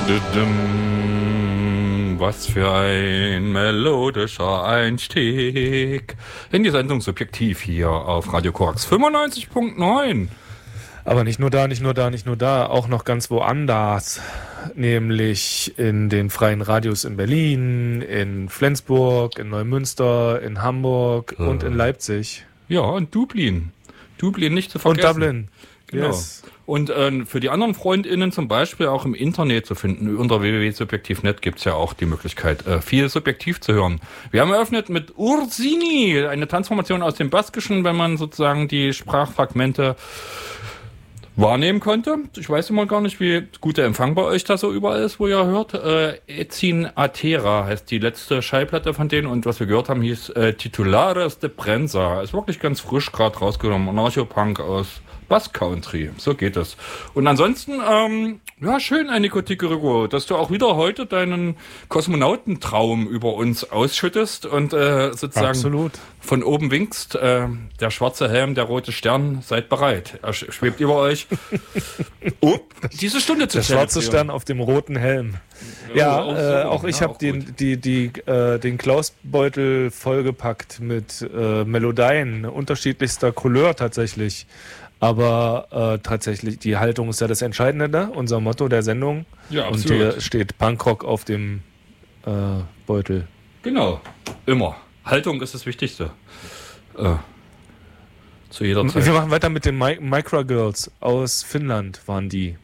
Was für ein melodischer Einstieg in die Sendung Subjektiv hier auf Radio Korax 95.9. Aber nicht nur da, auch noch ganz woanders, nämlich in den freien Radios in Berlin, in Flensburg, in Neumünster, in Hamburg und in Leipzig. Ja, und Dublin. Dublin nicht zu vergessen. Und Dublin. Genau. Yes. Und für die anderen FreundInnen zum Beispiel auch im Internet zu finden, unter www.subjektiv.net gibt es ja auch die Möglichkeit, viel subjektiv zu hören. Wir haben eröffnet mit Ursini, eine Transformation aus dem Baskischen, wenn man sozusagen die Sprachfragmente wahrnehmen konnte. Ich weiß immer gar nicht, wie gut der Empfang bei euch da so überall ist, wo ihr hört. Ezin Atera heißt die letzte Schallplatte von denen und was wir gehört haben, hieß Titulares de Prensa. Ist wirklich ganz frisch gerade rausgenommen. Anarcho-Punk aus Basque Country. So geht es. Und ansonsten, ja, schön, Nico Tickerugo, dass du auch wieder heute deinen Kosmonautentraum über uns ausschüttest und sozusagen Absolut. Von oben winkst. Der schwarze Helm, der rote Stern, seid bereit. Er schwebt über euch. Diese Stunde zu Der schwarze Stern auf dem roten Helm. Ja, auch ich habe den Klausbeutel vollgepackt mit Melodien unterschiedlichster Couleur tatsächlich. Aber tatsächlich, die Haltung ist ja das Entscheidende, ne? Unser Motto der Sendung. Ja, absolut. Und hier steht Punkrock auf dem Beutel. Genau, immer. Haltung ist das Wichtigste. Zu jeder Zeit. Wir machen weiter mit den Micro Girls aus Finnland, waren die.